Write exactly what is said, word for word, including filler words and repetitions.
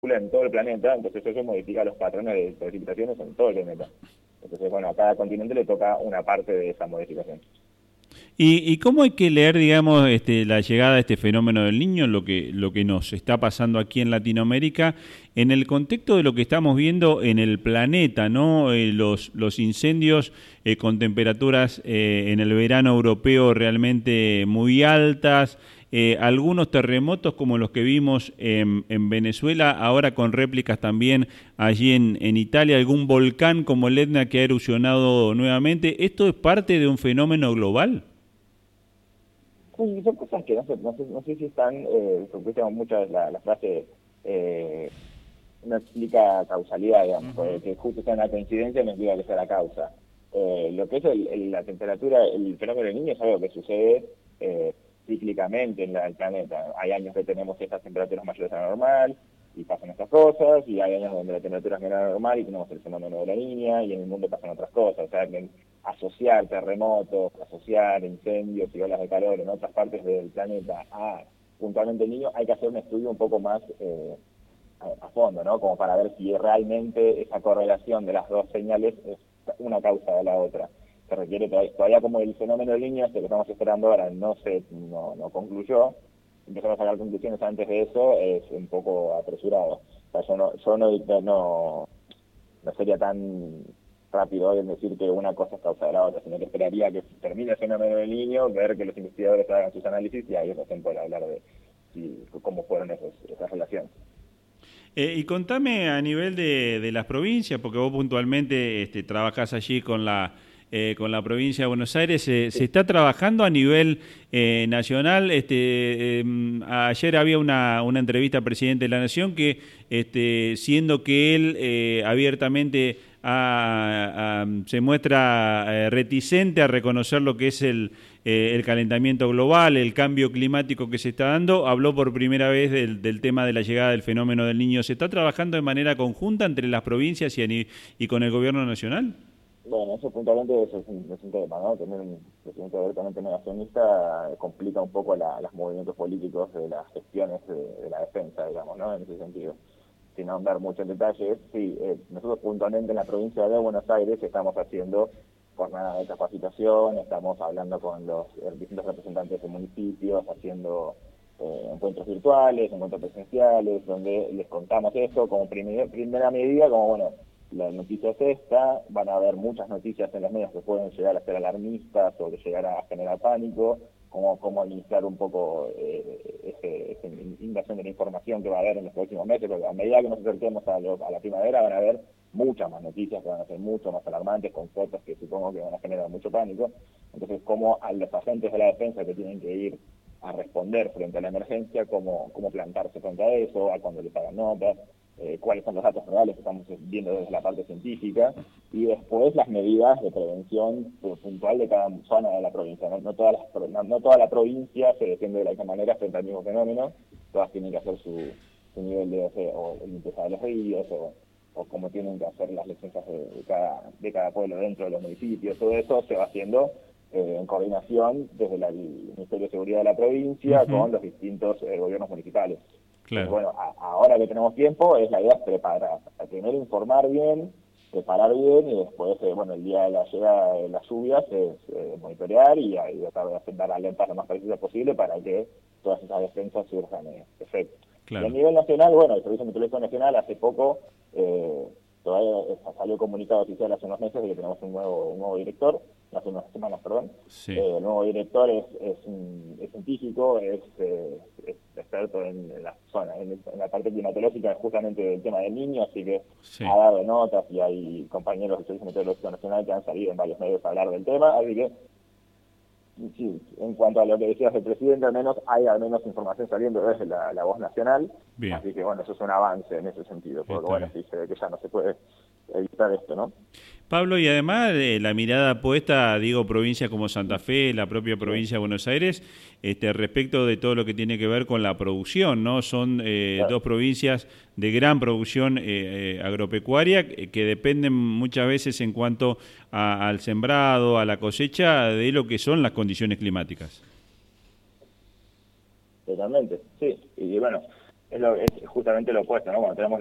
en todo el planeta, entonces eso modifica los patrones de precipitaciones en todo el planeta. Entonces, bueno, a cada continente le toca una parte de esa modificación. ¿Y, y cómo hay que leer, digamos, este, la llegada de este fenómeno del Niño, lo que, lo que nos está pasando aquí en Latinoamérica, en el contexto de lo que estamos viendo en el planeta, ¿no? Eh, los, los incendios eh, con temperaturas eh, en el verano europeo realmente muy altas, eh, algunos terremotos como los que vimos en, en Venezuela, ahora con réplicas también allí en, en Italia, algún volcán como el Etna que ha erupcionado nuevamente. ¿Esto es parte de un fenómeno global? Sí, son cosas que no sé, no sé, no sé si están, eh, porque tengo muchas, la, la frase eh, no explica causalidad, digamos, Uh-huh. que justo sea una coincidencia no implica que sea la causa. Eh, lo que es el, el, la temperatura, el fenómeno del Niño es algo que sucede eh, cíclicamente en la, el planeta. Hay años que tenemos estas temperaturas mayores a la normal y pasan estas cosas, y hay años donde la temperatura es menor a la normal y tenemos el fenómeno de la Niña, y en el mundo pasan otras cosas. O sea, que asociar terremotos, asociar incendios y olas de calor en otras partes del planeta a puntualmente el Niño, hay que hacer un estudio un poco más eh, a, a fondo, ¿no? Como para ver si realmente esa correlación de las dos señales es una causa de la otra. Se requiere todavía, todavía como el fenómeno del Niño, este que estamos esperando ahora, no se no, no concluyó, empezar a sacar conclusiones antes de eso es un poco apresurado. O sea, yo no, yo no, no, no sería tan rápido hoy en decir que una cosa es causa de la otra, sino que esperaría que termine el fenómeno del Niño, ver que los investigadores hagan sus análisis y ahí recién poder hablar de si, cómo fueron esos, esas relaciones. Eh, y contame a nivel de, de las provincias, porque vos puntualmente este, trabajás allí con la eh, con la provincia de Buenos Aires, eh, ¿se Sí. está trabajando a nivel eh, nacional? Este, eh, ayer había una, una entrevista al presidente de la Nación que, este, siendo que él eh, abiertamente a, a, se muestra eh, reticente a reconocer lo que es el, eh, el calentamiento global, el cambio climático que se está dando, habló por primera vez del, del tema de la llegada del fenómeno del Niño. ¿Se está trabajando de manera conjunta entre las provincias y, y con el gobierno nacional? Bueno, eso puntualmente eso es, un, es un tema, ¿no? Tener un presidente abiertamente negacionista complica un poco la, los movimientos políticos de las gestiones de, de la defensa, digamos, ¿no? En ese sentido. Sin ahondar mucho en detalles, sí, eh, nosotros puntualmente en la provincia de Buenos Aires estamos haciendo jornadas de capacitación, estamos hablando con los eh, distintos representantes de municipios, haciendo eh, encuentros virtuales, encuentros presenciales, donde les contamos esto como primer, primera medida, como bueno, la noticia es esta, van a haber muchas noticias en los medios que pueden llegar a ser alarmistas o que llegar a generar pánico, cómo, cómo administrar un poco eh, ese, esa invasión de la información que va a haber en los próximos meses, porque a medida que nos acerquemos a, lo, a la primavera van a haber muchas más noticias que van a ser mucho más alarmantes, con fotos que supongo que van a generar mucho pánico. Entonces, cómo a los agentes de la defensa que tienen que ir a responder frente a la emergencia, cómo, cómo plantarse frente a eso, a cuando le pagan notas, eh, cuáles son los datos reales que estamos viendo desde la parte científica, y después las medidas de prevención puntual de cada zona de la provincia. No, no, todas las, no, no toda la provincia se defiende de la misma manera frente al mismo fenómeno, todas tienen que hacer su, su nivel de, o, sea, o limpieza de los ríos, o, o cómo tienen que hacer las licencias de, de, cada, de cada pueblo dentro de los municipios. Todo eso se va haciendo eh, en coordinación desde la, el Ministerio de Seguridad de la provincia uh-huh. con los distintos eh, gobiernos municipales. Claro. Entonces, bueno, a, ahora que tenemos tiempo, es la idea es preparar, primero informar bien, preparar bien, y después, eh, bueno, el día de la llegada de las lluvias es eh, monitorear y, y tratar de hacer, dar alertas lo más precisas posible para que todas esas defensas surjan eh, efecto. Claro. Y a nivel nacional, bueno, el Servicio Meteorológico Nacional hace poco eh, todavía salió comunicado oficial hace unos meses de que tenemos un nuevo, un nuevo director, hace unas semanas, perdón. Sí. Eh, el nuevo director es, es, es científico, es, eh, es experto en, en la zona, en, en la parte climatológica, justamente del tema del Niño, así que sí. ha dado notas y hay compañeros del Servicio Meteorológico Nacional que han salido en varios medios a hablar del tema, así que sí, en cuanto a lo que decías del presidente, al menos hay al menos información saliendo desde la, la voz nacional. Bien. Así que bueno, eso es un avance en ese sentido, porque Está bueno, bien. sí se ve que ya no se puede evitar esto, ¿no? Pablo, y además de la mirada puesta, digo, provincias como Santa Fe, la propia provincia sí. de Buenos Aires, este, respecto de todo lo que tiene que ver con la producción, ¿no? Son eh, claro. dos provincias de gran producción eh, eh, agropecuaria que dependen muchas veces en cuanto a, al sembrado, a la cosecha, de lo que son las condiciones climáticas. Totalmente, sí. Y bueno, es, lo, es justamente lo opuesto, ¿no? Cuando tenemos